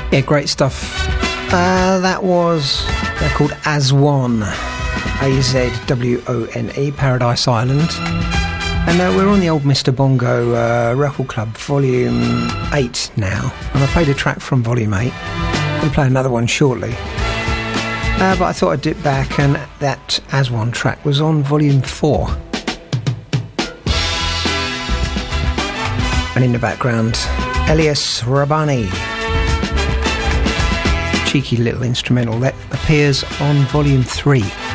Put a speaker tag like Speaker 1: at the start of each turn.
Speaker 1: Yeah, great stuff. That was, they're called Azwone, Azwone, Paradise Island. And we're on the old Mr. Bongo Record Club, Volume 8 now. And I played a track from Volume 8. I'm going to play another one shortly. But I thought I'd dip back, and that Azwone track was on Volume 4. And in the background, Elias Rabbani. Cheeky little instrumental that appears on Volume 3.